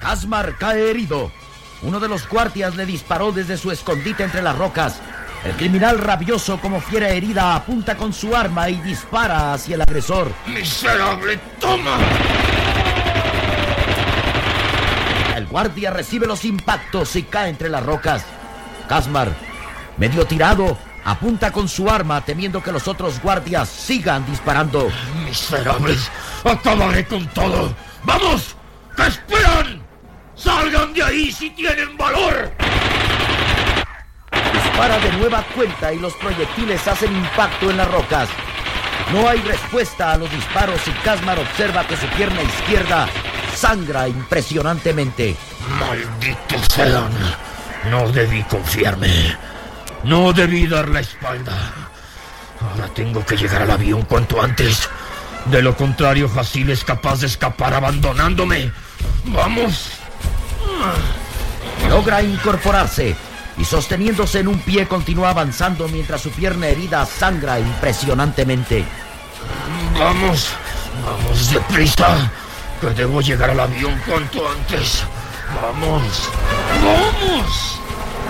Kazmar cae herido. Uno de los guardias le disparó desde su escondite entre las rocas. El criminal, rabioso como fiera herida, apunta con su arma y dispara hacia el agresor. ¡Miserable, toma! El guardia recibe los impactos y cae entre las rocas. Kazmar, medio tirado, apunta con su arma temiendo que los otros guardias sigan disparando. ¡Miserables! ¡Acabaré con todo! ¡Vamos! ¿Qué esperan? ¡Salgan de ahí si tienen valor! Dispara de nueva cuenta y los proyectiles hacen impacto en las rocas. No hay respuesta a los disparos y Kazmar observa que su pierna izquierda sangra impresionantemente. ¡Malditos sean! No debí confiarme. No debí dar la espalda. Ahora tengo que llegar al avión cuanto antes. De lo contrario, Hasil es capaz de escapar abandonándome. ¡Vamos! Logra incorporarse y sosteniéndose en un pie continúa avanzando mientras su pierna herida sangra impresionantemente. ¡Vamos! ¡Vamos deprisa! Que debo llegar al avión cuanto antes. ¡Vamos! ¡Vamos!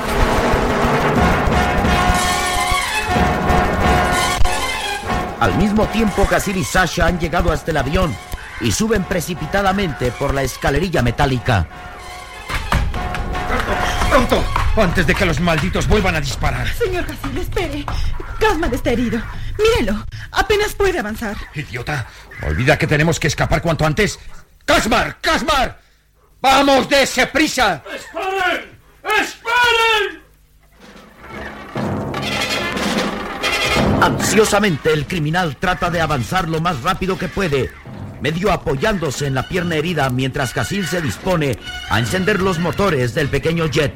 Al mismo tiempo, Hasil y Sasha han llegado hasta el avión y suben precipitadamente por la escalerilla metálica. ¡Pronto! Antes de que los malditos vuelvan a disparar. Señor Hasil, espere. Kazmar está herido. Mírelo. Apenas puede avanzar. ¡Idiota! Olvida que tenemos que escapar cuanto antes. ¡Kazmar! ¡Kazmar! ¡Vamos, dése prisa! ¡Esperen! ¡Esperen! Ansiosamente, el criminal trata de avanzar lo más rápido que puede, medio apoyándose en la pierna herida mientras Hasil se dispone a encender los motores del pequeño jet.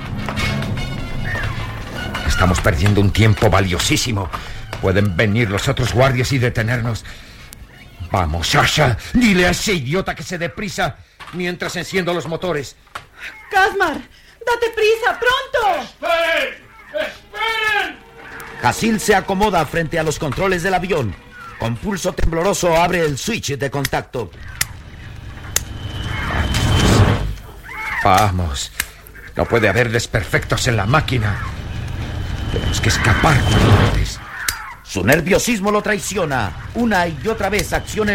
Estamos perdiendo un tiempo valiosísimo. Pueden venir los otros guardias y detenernos. Vamos, Sasha, dile a ese idiota que se dé prisa mientras enciendo los motores. Kazmar, date prisa, pronto. ¡Esperen! ¡Esperen! Hasil se acomoda frente a los controles del avión. Con pulso tembloroso abre el switch de contacto. Vamos. No puede haber desperfectos en la máquina. Tenemos que escapar cuanto antes. Su nerviosismo lo traiciona. Una y otra vez acciona